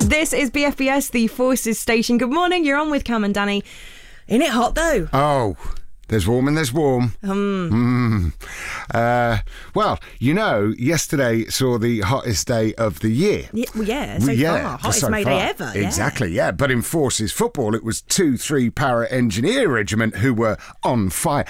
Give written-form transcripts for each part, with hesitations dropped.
This is BFBS, the Forces Station. Good morning, you're on with Cam and Danny. Ain't it hot though? Oh, there's warm and there's warm. Well, yesterday saw the hottest day of the year. Far. Hottest May day ever. Exactly, yeah. But in Forces football, it was 2-3 Para-Engineer Regiment who were on fire.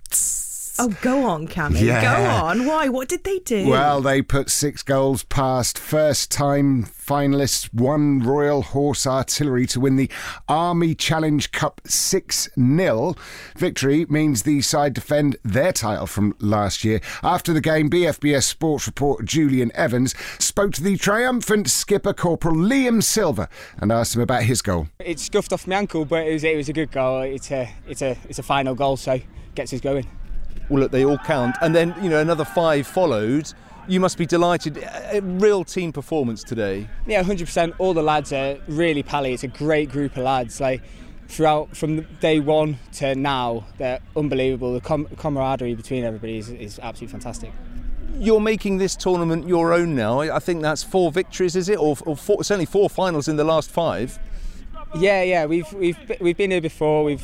Oh, go on, Cammy. Yeah. Go on. Why? What did they do? Well, they put 6 goals past first-time finalists One Royal Horse Artillery to win the Army Challenge Cup 6-0. Victory means the side defend their title from last year. After the game, BFBS sports reporter Julian Evans spoke to the triumphant skipper Corporal Liam Silver and asked him about his goal. It scuffed off my ankle, but it was a good goal. It's a final goal, so gets us going. Well, look, they all count. And then, another 5 followed. You must be delighted. A real team performance today. Yeah, 100%. All the lads are really pally. It's a great group of lads. Like, throughout, from day one to now, they're unbelievable. The camaraderie between everybody is absolutely fantastic. You're making this tournament your own now. I think that's 4 victories, is it? Or 4, certainly 4 finals in the last 5. Yeah. We've been here before. We've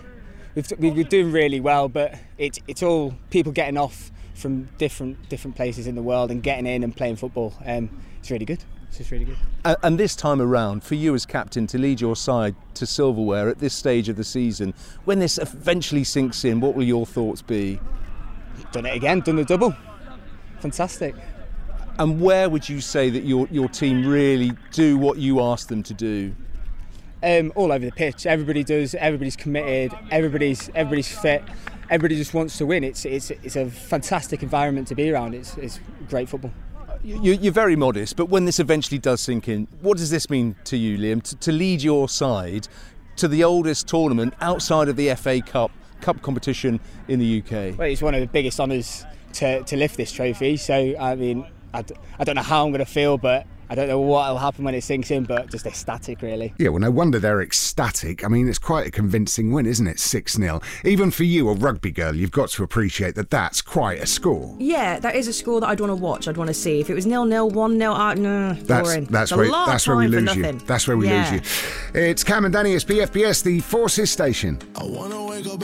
been doing really well, but it's all people getting off from different places in the world and getting in and playing football. It's really good. It's just really good. And this time around, for you as captain to lead your side to silverware at this stage of the season, when this eventually sinks in, what will your thoughts be? Done it again, done the double. Fantastic. And where would you say that your team really do what you ask them to do? All over the pitch. Everybody does. Everybody's committed. Everybody's fit. Everybody just wants to win. It's a fantastic environment to be around. It's great football. You're very modest, but when this eventually does sink in, what does this mean to you, Liam? To lead your side to the oldest tournament outside of the FA Cup competition in the UK? Well, it's one of the biggest honours to lift this trophy. So I mean, I don't know how I'm going to feel, but I don't know what will happen when it sinks in, but just ecstatic, really. Yeah, well, no wonder they're ecstatic. I mean, it's quite a convincing win, isn't it? 6-0. Even for you, a rugby girl, you've got to appreciate that that's quite a score. Yeah, that is a score that I'd want to watch. I'd want to see. If it was 0-0, 1-0, boring. That's where we lose you. That's where we lose you. It's Cam and Danny, it's BFBS, the Forces Station.